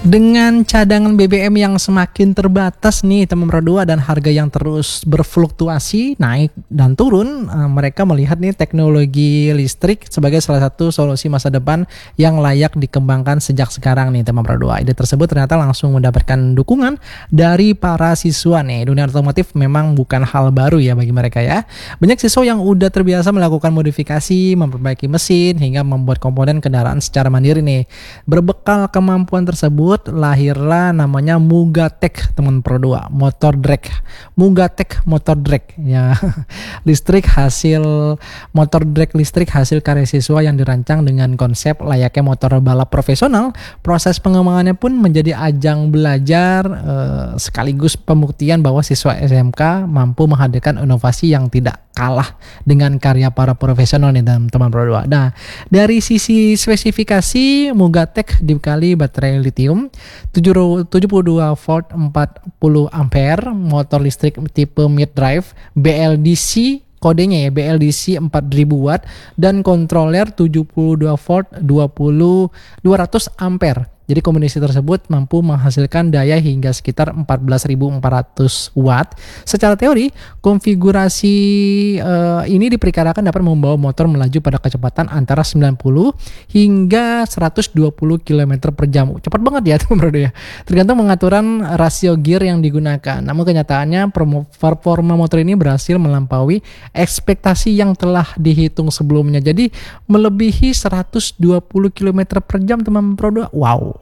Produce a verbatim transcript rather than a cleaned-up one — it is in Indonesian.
Dengan cadangan B B M yang semakin terbatas nih teman Pro dua dan harga yang terus berfluktuasi naik dan turun, eh, mereka melihat nih teknologi listrik sebagai salah satu solusi masa depan yang layak dikembangkan sejak sekarang nih teman Pro dua. Ide tersebut ternyata langsung mendapatkan dukungan dari para siswa nih. Dunia otomotif memang bukan hal baru ya bagi mereka ya. Banyak siswa yang udah terbiasa melakukan modifikasi, memperbaiki mesin hingga membuat komponen kendaraan secara mandiri nih. Berbekal kemampuan tersebut lahirlah namanya Mugatek teman Pro dua, motor drag. Mugatek motor drag ya. Listrik hasil motor drag listrik hasil karya siswa yang dirancang dengan konsep layaknya motor balap profesional. Proses pengembangannya pun menjadi ajang belajar eh, sekaligus pembuktian bahwa siswa S M K mampu menghadirkan inovasi yang tidak kalah dengan karya para profesional nih teman Pro dua. Nah, dari sisi spesifikasi Mugatek dibekali baterai lithium tujuh puluh dua volt empat puluh ampere, motor listrik tipe mid drive, B L D C kodenya ya B L D C empat ribu watt dan kontroler tujuh puluh dua volt dua puluh dua ratus ampere. Jadi kombinasi tersebut mampu menghasilkan daya hingga sekitar empat belas ribu empat ratus watt. Secara teori, konfigurasi uh, ini diperkirakan dapat membawa motor melaju pada kecepatan antara sembilan puluh hingga seratus dua puluh kilometer per jam. Cepat banget ya teman-teman ya. Tergantung pengaturan rasio gear yang digunakan. Namun kenyataannya performa motor ini berhasil melampaui ekspektasi yang telah dihitung sebelumnya. Jadi melebihi seratus dua puluh kilometer per jam teman-teman Pro dua. Wow.